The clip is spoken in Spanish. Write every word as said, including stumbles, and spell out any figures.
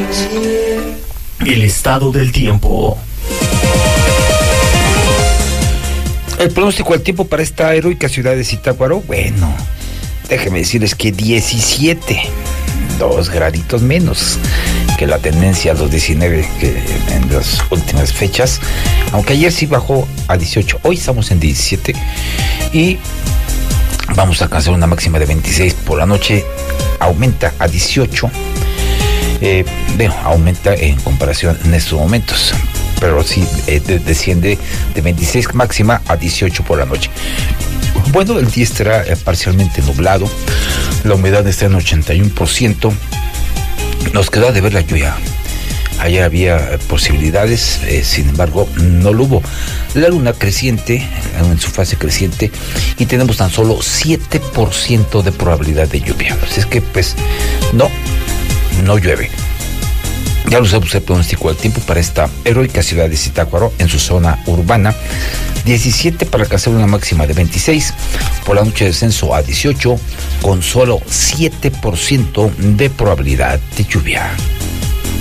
El estado del tiempo. El pronóstico del tiempo para esta heroica ciudad de Zitácuaro, bueno, déjenme decirles que diecisiete, dos graditos menos que la tendencia a los diecinueve que en las últimas fechas, aunque ayer sí bajó a dieciocho, hoy estamos en diecisiete y vamos a alcanzar una máxima de veintiséis. Por la noche aumenta a dieciocho, eh, bueno, aumenta en comparación en estos momentos, pero sí eh, de, desciende de veintiséis máxima a dieciocho por la noche. Bueno, el día estará eh, parcialmente nublado, la humedad está en ochenta y uno por ciento, nos queda de ver la lluvia. Ayer había eh, posibilidades, eh, sin embargo no lo hubo. La luna creciente, en su fase creciente, y tenemos tan solo siete por ciento de probabilidad de lluvia. Así es que pues no, no llueve. Ya lo sabemos el pronóstico del tiempo para esta heroica ciudad de Zitácuaro en su zona urbana. diecisiete para alcanzar una máxima de veintiséis. Por la noche descenso a dieciocho con solo siete por ciento de probabilidad de lluvia.